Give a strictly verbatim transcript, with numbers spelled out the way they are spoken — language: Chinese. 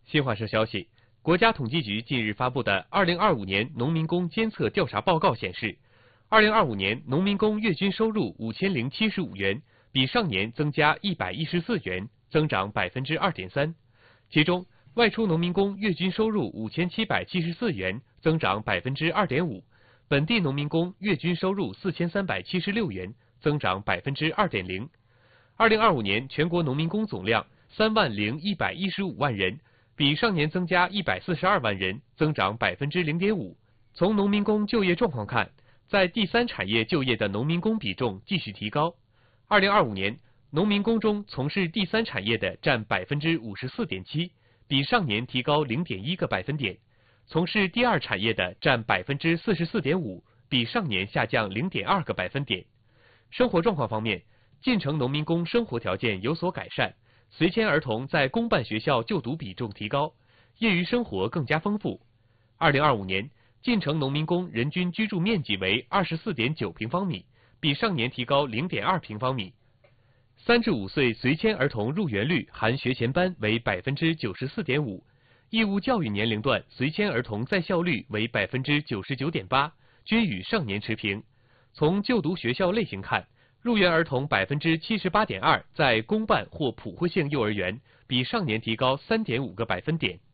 新华社消息，国家统计局近日发布的《二零二五年农民工监测调查报告》显示，二零二五年农民工月均收入五千零七十五元，比上年增加一百一十四元，增长百分之二点三。其中，外出农民工月均收入五千七百七十四元，增长百分之二点五；本地农民工月均收入四千三百七十六元，增长百分之二点零。二零二五年全国农民工总量三万零一百一十五万人。比上年增加一百四十二万人，增长百分之零点五。从农民工就业状况看，在第三产业就业的农民工比重继续提高。二零二五年，农民工中从事第三产业的占百分之五十四点七，比上年提高零点一个百分点；从事第二产业的占百分之四十四点五，比上年下降零点二个百分点。生活状况方面，进城农民工生活条件有所改善。随迁儿童在公办学校就读比重提高，业余生活更加丰富。二零二五年，进城农民工人均居住面积为二十四点九平方米，比上年提高零点二平方米。三至五岁随迁儿童入园率含学前班为百分之九十四点五，义务教育年龄段随迁儿童在校率为百分之九十九点八，均与上年持平。从就读学校类型看，入园儿童百分之七十八点二在公办或普惠性幼儿园，比上年提高三点五个百分点。